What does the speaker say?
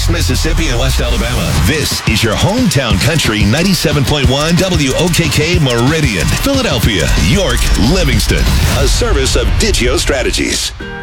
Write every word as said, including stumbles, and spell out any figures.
East Mississippi and West Alabama. This is your hometown country ninety-seven point one W O K K Meridian, Philadelphia, York, Livingston. A service of Digio Strategies.